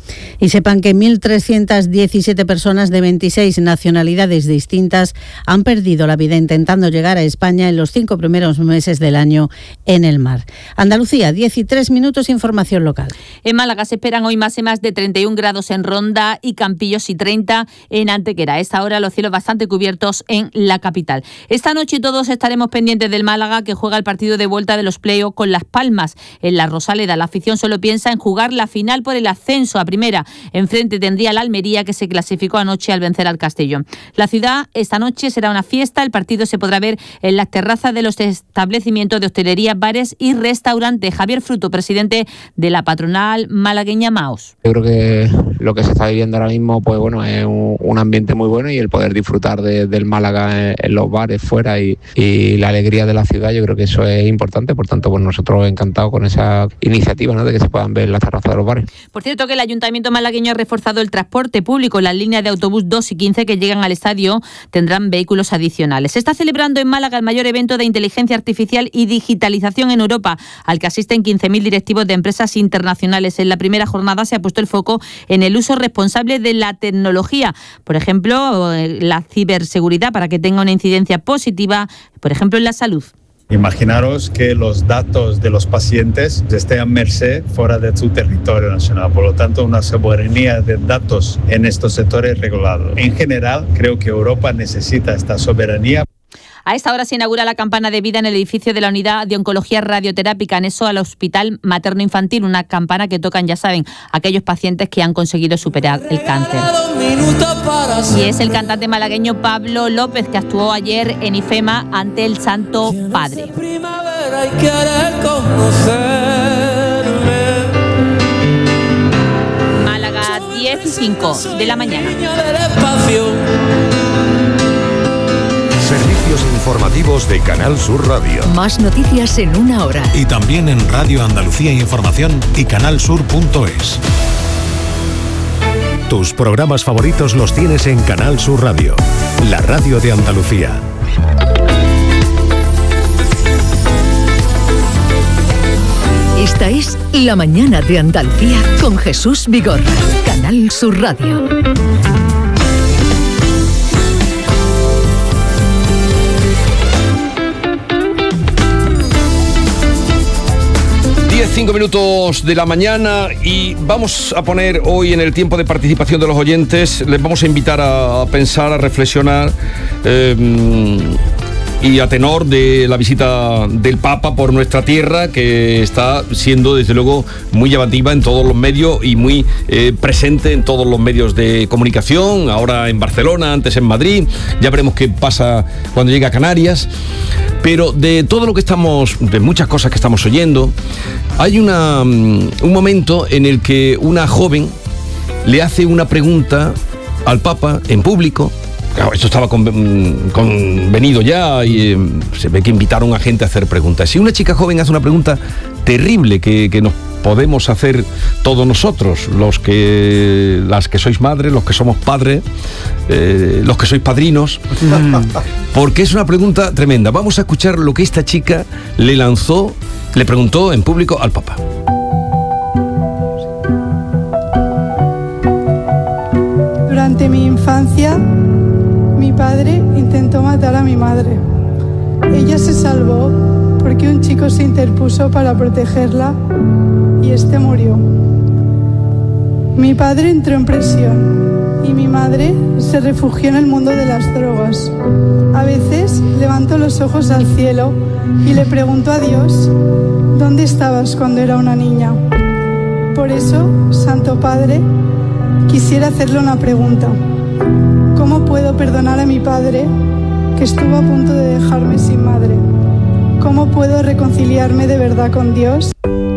Y sepan que mil trescientas diecisiete personas de veintiséis nacionalidades distintas han perdido la vida intentando llegar a España en los cinco primeros meses del año en el mar. Andalucía, diez y tres minutos, información local. En Málaga se esperan hoy máximas de treinta y un grados en Ronda y Campillos y treinta en Antequera. A esta hora los cielos bastante cubiertos en la capital. Esta noche todos estaremos pendientes del Málaga, que juega el partido de vuelta de los play-offs con Las Palmas en la Rosaleda. La afición solo piensa en jugar la final por el ascenso a primera. Enfrente tendría la Almería, que se clasificó anoche al vencer al Castellón. La ciudad esta noche será una fiesta. El partido se podrá ver en las terrazas de los establecimientos de hostelería, bares y restaurantes. Javier Fruto, presidente de la patronal malagueña Maos. Yo creo que lo que se está viviendo ahora mismo, pues bueno, es un, un ambiente muy bueno, y el poder disfrutar de, del Málaga en, en los bares fuera y, y la alegría de la ciudad, yo creo que eso es importante. Por tanto, pues nosotros encantados con esa iniciativa, ¿no?, de que se puedan ver las terrazas de los bares. Por cierto, que el Ayuntamiento malagueño ha reforzado el transporte público. Las líneas de autobús dos y quince que llegan al estadio tendrán vehículos adicionales. Se está celebrando en Málaga el mayor evento de inteligencia artificial y digitalización en Europa, al que asisten quince mil directivos de empresas internacionales. En la primera jornada se ha puesto el foco en el uso responsable de la tecnología, por ejemplo, la ciberseguridad, para que tenga una incidencia positiva, por ejemplo, en la salud. Imaginaros que los datos de los pacientes estén a merced fuera de su territorio nacional, por lo tanto una soberanía de datos en estos sectores regulados. En general, creo que Europa necesita esta soberanía. A esta hora se inaugura la campana de vida en el edificio de la Unidad de Oncología Radioterápica, anexo al Hospital Materno Infantil, una campana que tocan, ya saben, aquellos pacientes que han conseguido superar el cáncer. Y es el cantante malagueño Pablo López, que actuó ayer en IFEMA ante el Santo Padre. Málaga, diez y cinco de la mañana. Servicios informativos de Canal Sur Radio. Más noticias en una hora. Y también en Radio Andalucía Información y canal sur punto es. Tus programas favoritos los tienes en Canal Sur Radio, la radio de Andalucía. Esta es La Mañana de Andalucía con Jesús Vigorra, Canal Sur Radio. Cinco minutos de la mañana y vamos a poner hoy en el tiempo de participación de los oyentes, les vamos a invitar a pensar, a reflexionar eh, y a tenor de la visita del Papa por nuestra tierra, que está siendo desde luego muy llamativa en todos los medios y muy eh, presente en todos los medios de comunicación, ahora en Barcelona, antes en Madrid, ya veremos qué pasa cuando llegue a Canarias. Pero de todo lo que estamos, de muchas cosas que estamos oyendo, hay una, un momento en el que una joven le hace una pregunta al Papa en público. Claro, esto estaba con, convenido ya y eh, se ve que invitaron a gente a hacer preguntas. Y una chica joven hace una pregunta terrible que, que nos podemos hacer todos nosotros, los que, las que sois madres, los que somos padres, eh, los que sois padrinos, porque es una pregunta tremenda. Vamos a escuchar lo que esta chica le lanzó, le preguntó en público al Papa. Durante mi infancia, mi padre intentó matar a mi madre. Ella se salvó porque un chico se interpuso para protegerla y este murió. Mi padre entró en prisión y mi madre se refugió en el mundo de las drogas. A veces levanto los ojos al cielo y le pregunto a Dios, ¿dónde estabas cuando era una niña? Por eso, Santo Padre, quisiera hacerle una pregunta. ¿Cómo puedo perdonar a mi padre que estuvo a punto de dejarme sin madre? ¿Cómo puedo reconciliarme de verdad con Dios?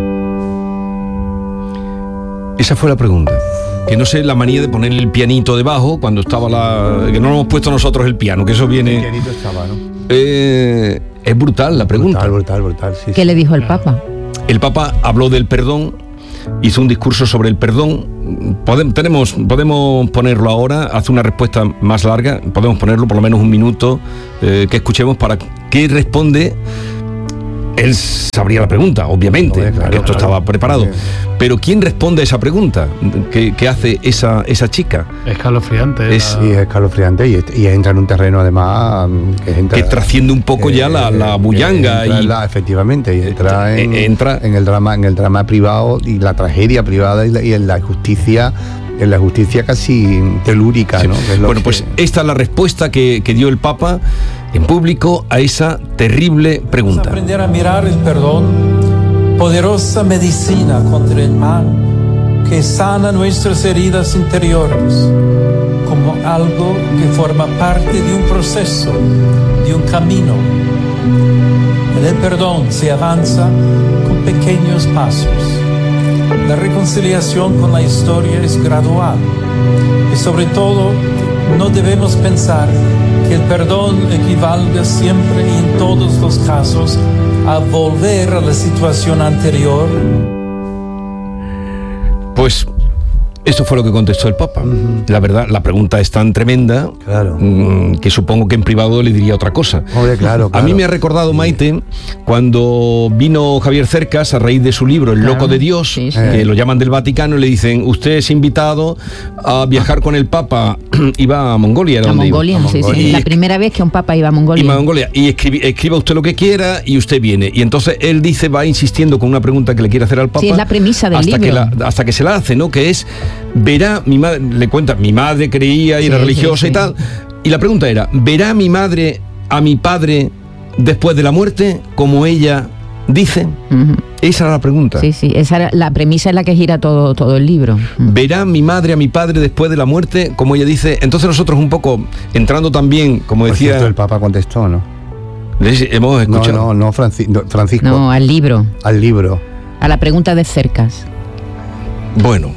Esa fue la pregunta. Que no sé la manía de poner el pianito debajo cuando estaba la... que no hemos puesto nosotros el piano, que eso viene... El pianito estaba, ¿no? Eh, es brutal la pregunta. Brutal, brutal, brutal. Sí, ¿Qué sí. le dijo el Papa? El Papa habló del perdón, hizo un discurso sobre el perdón. Podemos, tenemos, podemos ponerlo ahora, hace una respuesta más larga, podemos ponerlo por lo menos un minuto, eh, que escuchemos para qué responde. Él sabría la pregunta, obviamente, Oye, claro, porque esto claro. estaba preparado. Oye. Pero ¿quién responde a esa pregunta que, que hace esa, esa chica? Escalofriante. Es, Sí, es escalofriante y, y entra en un terreno además que, entra, que trasciende un poco eh, ya la, la bullanga. Y, la, efectivamente, y entra, eh, en, entra en, el drama, en el drama privado y la tragedia privada y, la, y en la justicia... en la justicia casi telúrica, sí. ¿no? Que es lo bueno, que... pues esta es la respuesta que, que dio el Papa en público a esa terrible pregunta. Aprender a mirar el perdón, poderosa medicina contra el mal, que sana nuestras heridas interiores, como algo que forma parte de un proceso, de un camino. En el perdón se avanza con pequeños pasos. La reconciliación con la historia es gradual y sobre todo no debemos pensar que el perdón equivalga siempre y en todos los casos a volver a la situación anterior. Pues esto fue lo que contestó el Papa. Uh-huh. La verdad, la pregunta es tan tremenda, claro. mmm, que supongo que en privado le diría otra cosa. Oye, claro, claro. A mí me ha recordado, Maite, cuando vino Javier Cercas a raíz de su libro El claro. Loco de Dios, sí, sí. que eh. lo llaman del Vaticano, y le dicen, usted es invitado a viajar con el Papa. Iba a Mongolia. ¿Era a Mongolia, iba? sí, a Mongolia. Sí. La primera vez que un Papa iba a Mongolia. Iba a Mongolia. Y escribi, escriba usted lo que quiera y usted viene. Y entonces él dice, va insistiendo con una pregunta que le quiere hacer al Papa. Sí, es la premisa del hasta libro. Que la, hasta que se la hace, ¿no? Que es, verá... Mi madre, le cuenta, mi madre creía y era sí, religiosa sí, sí. y tal. Y la pregunta era, ¿verá mi madre a mi padre después de la muerte como ella dice? Uh-huh. Esa era la pregunta. Sí, sí, esa era la premisa en la que gira todo, todo el libro. Uh-huh. ¿Verá mi madre a mi padre después de la muerte como ella dice? Entonces nosotros un poco, entrando también, como Por decía... cierto, el Papa contestó, ¿no? Les hemos escuchado. No, no, no, Franci- no, Francisco. No, al libro. Al libro. A la pregunta de Cercas. Bueno...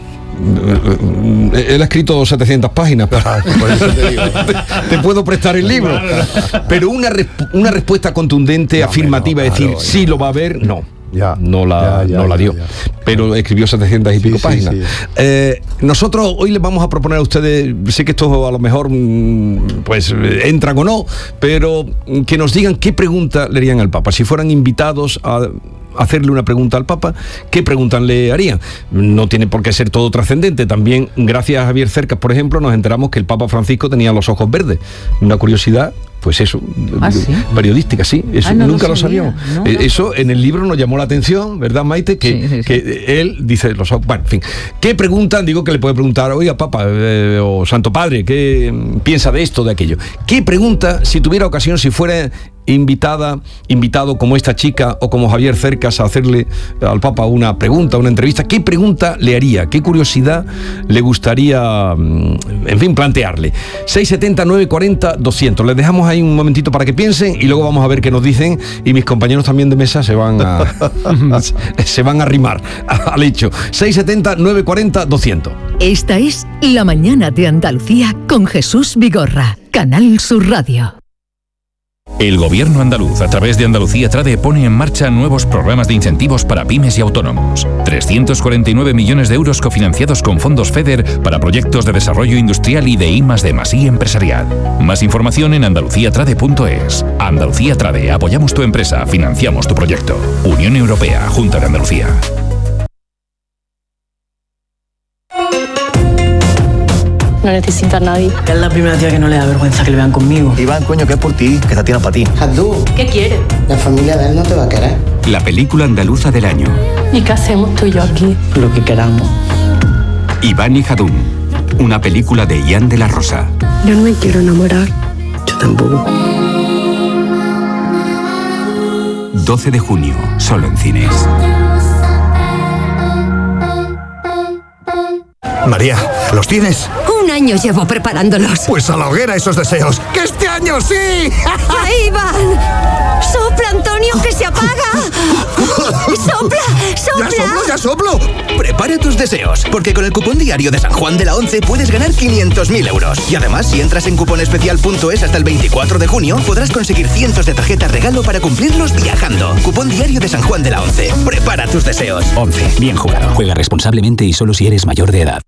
Él ha escrito setecientas páginas. Ah, por eso te digo. Te puedo prestar el libro. Pero una, resp- una respuesta contundente, no, afirmativa, no, claro, es decir, sí lo va a ver, no. Ya, no la, ya, ya, no la dio. Ya, ya. Pero escribió setecientas y pico sí, páginas. Sí, sí. Eh, nosotros hoy les vamos a proponer a ustedes, sé que esto a lo mejor pues entran o no, pero que nos digan qué pregunta le harían al Papa. Si fueran invitados a hacerle una pregunta al Papa, ¿qué pregunta le harían? No tiene por qué ser todo trascendente. También, gracias a Javier Cercas, por ejemplo, nos enteramos que el Papa Francisco tenía los ojos verdes. Una curiosidad, pues eso, ¿Ah, sí? periodística, sí. Eso ah, no nunca lo lo sabíamos. No, eh, no. Eso en el libro nos llamó la atención, ¿verdad, Maite? Que, sí, sí, sí. que él dice los ojos. Bueno, en fin. ¿Qué preguntan? Digo que le puede preguntar, oiga, Papa, eh, o Santo Padre, ¿qué piensa de esto, de aquello? ¿Qué pregunta, si tuviera ocasión, si fuera invitada, invitado como esta chica o como Javier Cercas a hacerle al Papa una pregunta, una entrevista, ¿qué pregunta le haría? ¿Qué curiosidad le gustaría, en fin, plantearle? seis setenta, nueve cuarenta, doscientos. Les dejamos ahí un momentito para que piensen y luego vamos a ver qué nos dicen, y mis compañeros también de mesa se van a se van a arrimar al hecho. seis setenta, nueve cuarenta, doscientos. Esta es La Mañana de Andalucía con Jesús Vigorra, Canal Sur Radio. El Gobierno andaluz, a través de Andalucía Trade, pone en marcha nuevos programas de incentivos para pymes y autónomos. trescientos cuarenta y nueve millones de euros cofinanciados con fondos FEDER para proyectos de desarrollo industrial y de I más D más I empresarial. Más información en andalucía trade punto es. Andalucía Trade, apoyamos tu empresa, financiamos tu proyecto. Unión Europea, Junta de Andalucía. No necesita a nadie. Es la primera tía que no le da vergüenza que le vean conmigo. Iván, coño, que es por ti, que esta tía no es para ti. Jadú. ¿Qué quiere? La familia de él no te va a querer. La película andaluza del año. ¿Y qué hacemos tú y yo aquí? Lo que queramos. Iván y Jadún. Una película de Ian de la Rosa. Yo no me quiero enamorar. Yo tampoco. doce de junio, solo en cines. María, ¿los tienes? Un año llevo preparándolos. Pues a la hoguera esos deseos. ¡Que este año sí! ¡Ahí van! ¡Sopla, Antonio, que se apaga! ¡Sopla, sopla! ¡Ya soplo, ya soplo! Prepara tus deseos, porque con el cupón diario de San Juan de la Once puedes ganar quinientos mil euros. Y además, si entras en cuponespecial punto es hasta el veinticuatro de junio, podrás conseguir cientos de tarjetas regalo para cumplirlos viajando. Cupón diario de San Juan de la Once. Prepara tus deseos. once. Bien jugado. Juega responsablemente y solo si eres mayor de edad.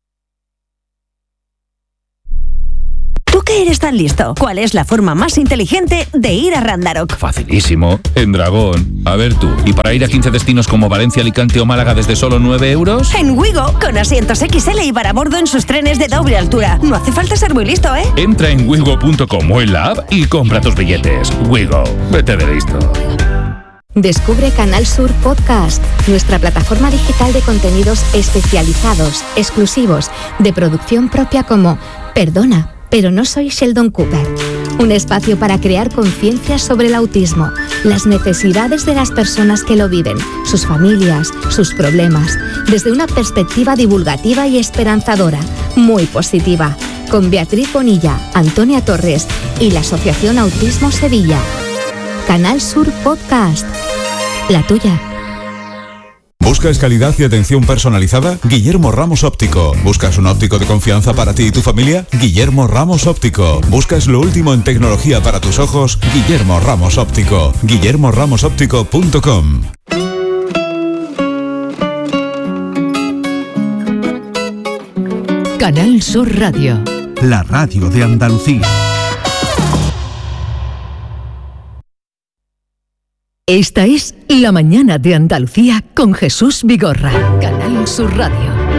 ¿Tú que eres tan listo? ¿Cuál es la forma más inteligente de ir a Randarock? Facilísimo, en Dragón. A ver tú, ¿y para ir a quince destinos como Valencia, Alicante o Málaga desde solo nueve euros? En Wigo, con asientos equis ele y para bordo en sus trenes de doble altura. No hace falta ser muy listo, ¿eh? Entra en wigo punto com o en la app y compra tus billetes. Wigo, vete de listo. Descubre Canal Sur Podcast, nuestra plataforma digital de contenidos especializados, exclusivos, de producción propia como Perdona, pero no soy Sheldon Cooper. Un espacio para crear conciencia sobre el autismo, las necesidades de las personas que lo viven, sus familias, sus problemas, desde una perspectiva divulgativa y esperanzadora, muy positiva, con Beatriz Bonilla, Antonia Torres y la Asociación Autismo Sevilla. Canal Sur Podcast, la tuya. ¿Buscas calidad y atención personalizada? Guillermo Ramos Óptico. ¿Buscas un óptico de confianza para ti y tu familia? Guillermo Ramos Óptico. ¿Buscas lo último en tecnología para tus ojos? Guillermo Ramos Óptico. guillermo ramos óptico punto com. Canal Sur Radio. La radio de Andalucía. Esta es La Mañana de Andalucía con Jesús Vigorra. Canal Sur Radio.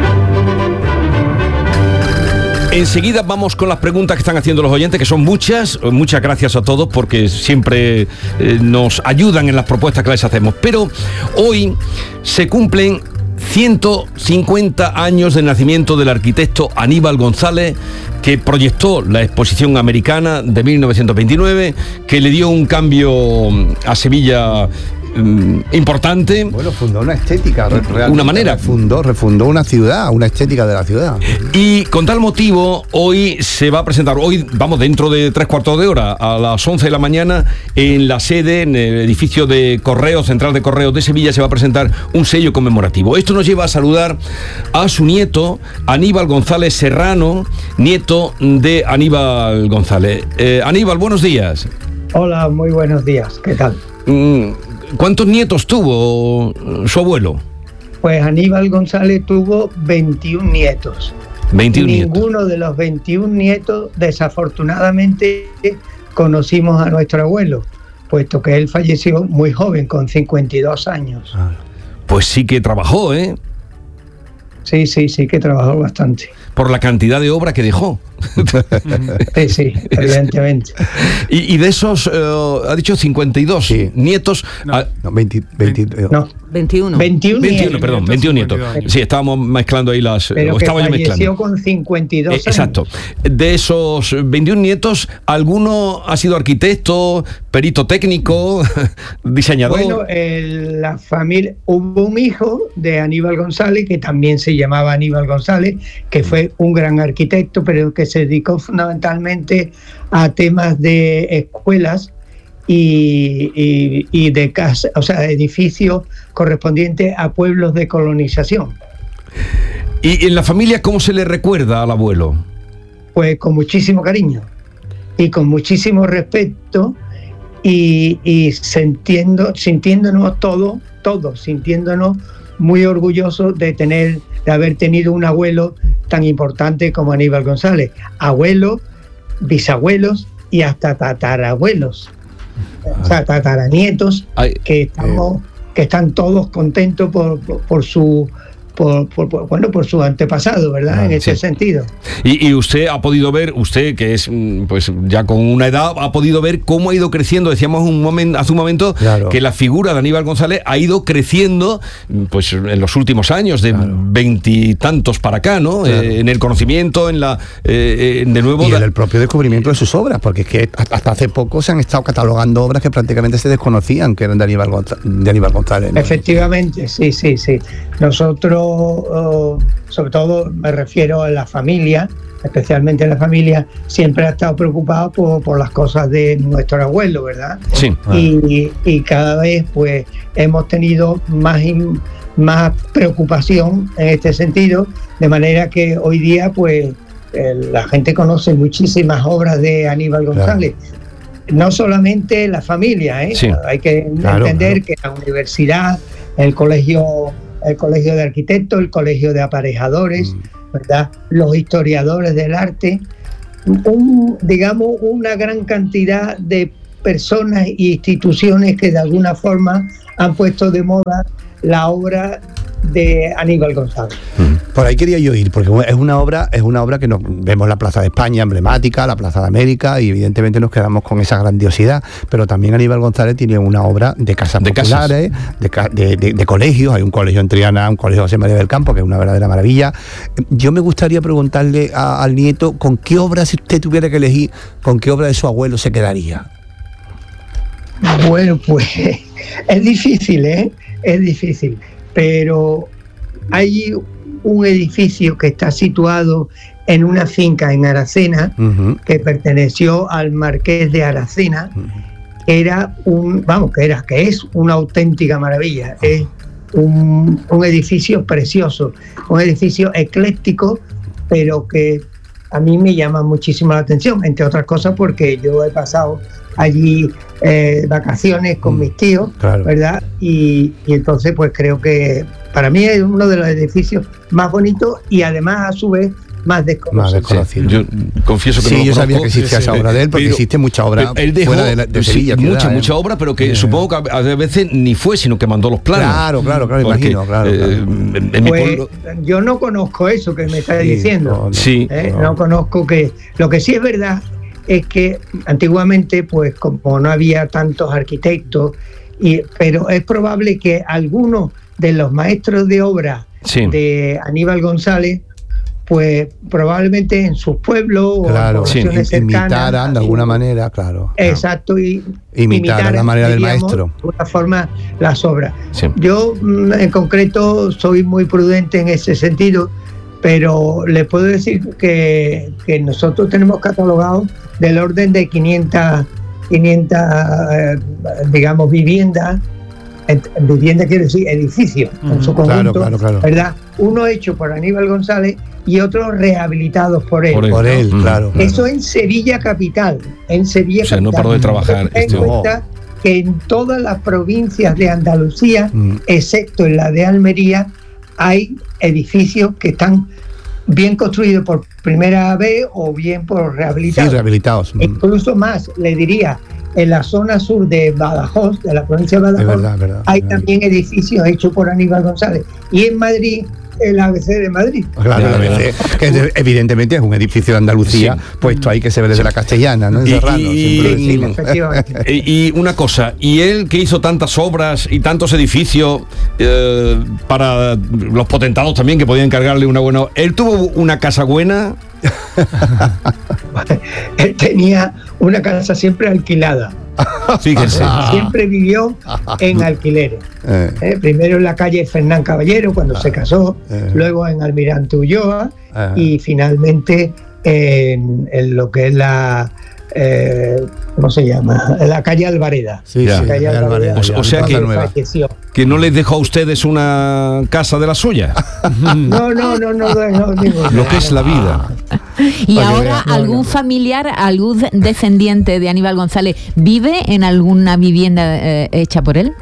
Enseguida vamos con las preguntas que están haciendo los oyentes, que son muchas. Muchas gracias a todos porque siempre eh, nos ayudan en las propuestas que les hacemos. Pero hoy se cumplen ciento cincuenta años del nacimiento del arquitecto Aníbal González, que proyectó la exposición americana de mil novecientos veintinueve, que le dio un cambio a Sevilla um, importante. Bueno, fundó una estética, realmente. Una manera. Refundó, refundó una ciudad, una estética de la ciudad. Y con tal motivo, hoy se va a presentar, hoy vamos dentro de tres cuartos de hora, a las once de la mañana, en la sede, en el edificio de Correos, Central de Correos de Sevilla, se va a presentar un sello conmemorativo. Esto nos lleva a saludar a su nieto, Aníbal González Serrano, nieto de Aníbal González. Eh, Aníbal, buenos días. Hola, muy buenos días. ¿Qué tal? ¿Cuántos nietos tuvo su abuelo? Pues Aníbal González tuvo veintiún nietos. veintiún Ninguno nietos. de los veintiún nietos, desafortunadamente, conocimos a nuestro abuelo, puesto que él falleció muy joven, con cincuenta y dos años. Ah, pues sí que trabajó, ¿eh? Sí, sí, sí que trabajó bastante. Por la cantidad de obra que dejó. Sí, sí, evidentemente. Y, y de esos, uh, ha dicho cincuenta y dos sí. nietos. No, a, no, veinte, veinte, no. veintiuno. veintiún, veintiuno, perdón, veintiún nietos. Sí, estábamos mezclando ahí las... Pero o que estaba yo falleció mezclando. con cincuenta y dos eh, años. Exacto. De esos veintiún nietos, ¿alguno ha sido arquitecto, perito técnico, diseñador? Bueno, el, la familia... Hubo un hijo de Aníbal González, que también se llamaba Aníbal González, que fue un gran arquitecto, pero que se dedicó fundamentalmente a temas de escuelas y, y, y de casa, o sea, edificios correspondientes a pueblos de colonización. ¿Y en la familia cómo se le recuerda al abuelo? Pues con muchísimo cariño y con muchísimo respeto, y, y sintiendo, sintiéndonos todos, todos, sintiéndonos muy orgullosos de tener, de haber tenido un abuelo tan importante como Aníbal González. Abuelos, bisabuelos y hasta tatarabuelos, o sea, tataranietos, que estamos, que están todos contentos por, por, por su Por, por, por, bueno, por su antepasado, ¿verdad? Ah, en ese sí. sentido. Y, y usted ha podido ver, usted que es pues ya con una edad, ha podido ver cómo ha ido creciendo. Decíamos un momento, hace un momento claro. que la figura de Aníbal González ha ido creciendo pues en los últimos años, de veintitantos para acá, ¿no? Claro. Eh, en el conocimiento, en la eh, de nuevo... Y en el propio descubrimiento de sus obras, porque es que hasta hace poco se han estado catalogando obras que prácticamente se desconocían que eran de Aníbal González. De Aníbal González, ¿no? Efectivamente, sí, sí, sí. Nosotros Uh, sobre todo me refiero a la familia, especialmente la familia, siempre ha estado preocupada por, por las cosas de nuestro abuelo, ¿verdad? Sí. Y, y cada vez pues hemos tenido más, in, más preocupación en este sentido, de manera que hoy día pues eh, la gente conoce muchísimas obras de Aníbal González. Claro. No solamente la familia, ¿eh? Sí. Hay que claro, entender claro. que la universidad, el colegio el colegio de arquitectos, el colegio de aparejadores, ¿verdad? Los historiadores del arte, un, digamos, una gran cantidad de personas e instituciones que de alguna forma han puesto de moda la obra de Aníbal González. Por ahí quería yo ir, porque es una obra, es una obra que nos vemos la Plaza de España emblemática, la Plaza de América, y evidentemente nos quedamos con esa grandiosidad, pero también Aníbal González tiene una obra de casas de populares, de, de, de, de colegios. Hay un colegio en Triana, un colegio José María del Campo, que es una verdadera maravilla. Yo me gustaría preguntarle a, al nieto, ¿con qué obra, si usted tuviera que elegir, con qué obra de su abuelo se quedaría? Bueno, pues es difícil, ¿eh? Es difícil, pero hay un edificio que está situado en una finca en Aracena, uh-huh. que perteneció al marqués de Aracena, uh-huh. era un, vamos, que era, que es una auténtica maravilla, uh-huh. es un, un edificio precioso, un edificio ecléctico, pero que a mí me llama muchísimo la atención, entre otras cosas porque yo he pasado allí eh, vacaciones con mis tíos, claro. ¿verdad? Y, y entonces pues creo que para mí es uno de los edificios más bonitos y además a su vez más desconocido. Más desconocido. Sí, yo confieso que sí, no lo yo conozco. sabía que existía esa obra de él, porque pero existe mucha obra él dejó, fuera de, la, de sí, Sevilla. Mucha, ciudad, mucha ¿eh? obra, pero que eh. supongo que a veces ni fue, sino que mandó los planos. Claro, claro, claro, porque, imagino, claro. Eh, claro. En, en pues, mi pueblo... yo no conozco eso que me está sí, diciendo. No, no, sí. ¿eh? no. no conozco que... Lo que sí es verdad es que antiguamente, pues como no había tantos arquitectos, y, pero es probable que algunos de los maestros de obra sí. de Aníbal González, pues probablemente en sus pueblos claro, o en sí, cercanas, imitaran de alguna manera, claro. Exacto, y imitar la manera del maestro. De alguna forma las obras. Sí. Yo en concreto soy muy prudente en ese sentido, pero le puedo decir que, que nosotros tenemos catalogado del orden de quinientas, eh, digamos, viviendas, vivienda quiero decir edificios, uh-huh. en su conjunto, claro, claro, claro. ¿verdad? Uno hecho por Aníbal González y otros rehabilitados por él. Por él, por él ¿no? claro, claro. Eso en Sevilla capital, en Sevilla o sea, capital. no paró de trabajar. Ten en cuenta oh. que en todas las provincias de Andalucía, mm. excepto en la de Almería, hay edificios que están bien construidos por primera vez o bien por rehabilitados. Sí, rehabilitados. Incluso más, le diría, en la zona sur de Badajoz, de la provincia de Badajoz, es verdad, verdad, hay verdad. también edificios hechos por Aníbal González. Y en Madrid, el A B C de Madrid. Claro, el A B C, que evidentemente es un edificio de Andalucía, sí. puesto ahí que se ve desde la Castellana, ¿no? En Serrano, y, siempre y, lo efectivamente. Y, y una cosa, y él que hizo tantas obras y tantos edificios eh, para los potentados también que podían encargarle una buena... ¿Él tuvo una casa buena? Él tenía una casa siempre alquilada. Fíjense. Siempre vivió en alquileres. Eh. Eh, primero en la calle Fernán Caballero cuando ah. se casó, eh. luego en Almirante Ulloa ah. y finalmente en, en lo que es la eh, ¿cómo se llama? En la calle Alvareda. Sí, la sí, calle Alvareda. O, o sea que, que no les dejó a ustedes una casa de la suya. No, no, no, no, no, no digo. Lo que es la vida. Y ahora, ¿algún familiar, algún descendiente de Aníbal González vive en alguna vivienda eh, hecha por él?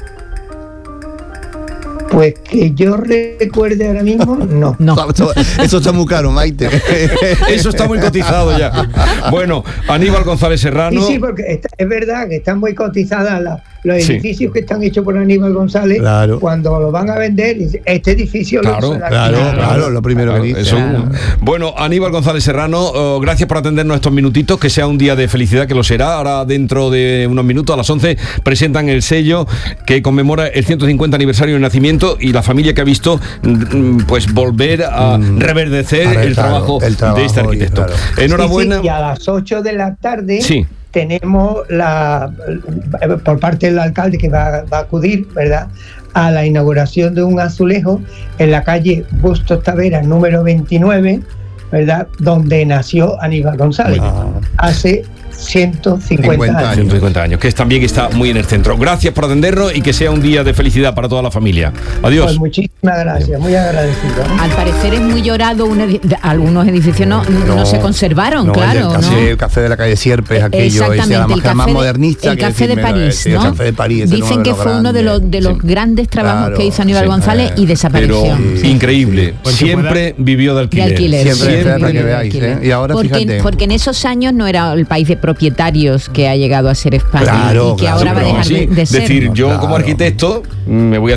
Pues que yo recuerde ahora mismo, no. no. Eso está muy caro, Maite. Eso está muy cotizado ya. Bueno, Aníbal González Serrano. Sí, sí, porque está, es verdad que están muy cotizadas la, los edificios sí. que están hechos por Aníbal González. Claro. Cuando lo van a vender, este edificio claro, lo hizo claro, claro, claro, lo primero claro, que dice. Eso, claro. Bueno, Aníbal González Serrano, oh, gracias por atendernos estos minutitos, que sea un día de felicidad, que lo será. Ahora, dentro de unos minutos, a las once, presentan el sello que conmemora el ciento cincuenta aniversario de nacimiento y la familia que ha visto pues volver a mm, reverdecer ver, el, claro, trabajo el trabajo de este arquitecto. Claro. Enhorabuena. Sí, sí, y a las ocho de la tarde sí. tenemos la por parte del alcalde que va, va a acudir, ¿verdad?, a la inauguración de un azulejo en la calle Bustos Taveras número veintinueve, ¿verdad?, donde nació Aníbal González hace ciento cincuenta años. ciento cincuenta años, que también está muy en el centro. Gracias por atendernos y que sea un día de felicidad para toda la familia. Adiós. Pues muchísimas gracias, Adiós. Muy agradecido. Al parecer es muy llorado, un edi- algunos edificios no, no, no se conservaron, no, claro. El café, ¿no? el café de la calle Sierpes, aquello, ese, la el café más de, modernista. El café de París, el, ¿no? El café de París. Dicen que fue grande. uno de los, de los sí. grandes trabajos claro, que hizo Aníbal sí, González eh, y desapareció. Pero sí. increíble, sí. siempre vivió de alquiler. De alquiler. Siempre, siempre para que veáis, ¿eh? Y ahora porque, fíjate. Porque en esos años no era el país de propietarios que ha llegado a ser España claro, y que claro, ahora va a dejar sí, de, de ser. decir, yo claro. como arquitecto me voy a